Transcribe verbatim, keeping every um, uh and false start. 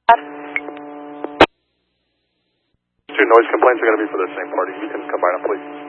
Two noise complaints are going to be for the same party. You can combine them, please.